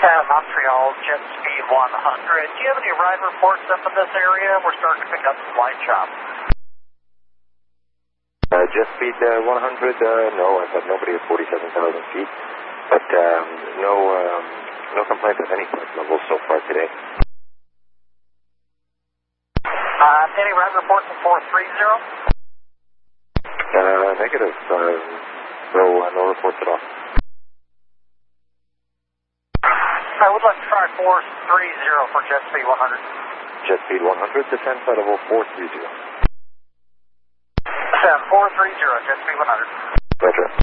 Montreal, jet speed 100. Do you have any ride reports up in this area? We're starting to pick up some light chop. Jet speed 100, no, I've had nobody at 47,000 feet, but no complaints of any flight level so far today. Any ride reports in 430? Negative, no reports at all. I would like to try 430 for jet speed 100. Jet speed 100, descent flight level 430. Descent 430, jet speed 100. Roger.